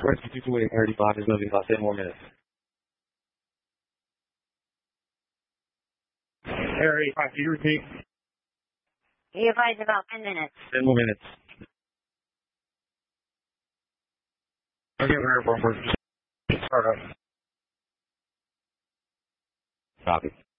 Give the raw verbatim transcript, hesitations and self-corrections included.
Rescue two two eight thirty-five is going to be about ten more minutes. Air eighty-five, can you repeat? He advised about ten minutes. ten more minutes. Okay, we're airport. Start up. Copy.